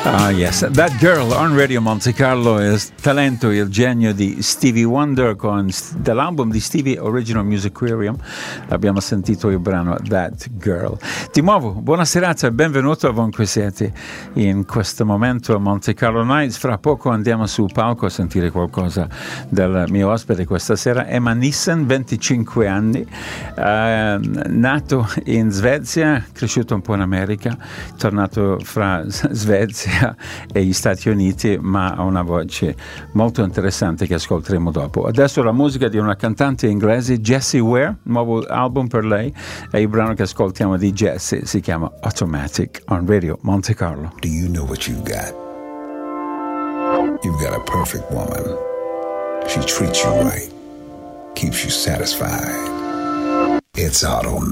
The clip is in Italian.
Ah yes, That Girl on Radio Monte Carlo è il talento, il genio di Stevie Wonder dall'album di Stevie Original Music Aquarium. Abbiamo sentito il brano That Girl. Di nuovo, buona serata e benvenuto ovunque siete in questo momento a Monte Carlo Nights. Fra poco andiamo sul palco a sentire qualcosa del mio ospite questa sera, Emma Nissen, 25 anni, nato in Svezia, cresciuto un po' in America, tornato fra Svezia e gli Stati Uniti, ma ha una voce molto interessante che ascolteremo dopo. Adesso la musica di una cantante inglese, Jessie Ware, nuovo album per lei, e il brano che ascoltiamo di Jessie si chiama Automatic on Radio Monte Carlo. Do you know what you've got? You've got a perfect woman. She treats you right, keeps you satisfied. It's automatic.